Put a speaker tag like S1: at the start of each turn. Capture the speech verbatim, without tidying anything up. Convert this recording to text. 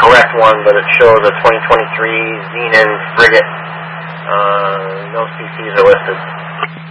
S1: correct one, but it shows a twenty twenty-three Zenin frigate. Uh, no C Cs are listed.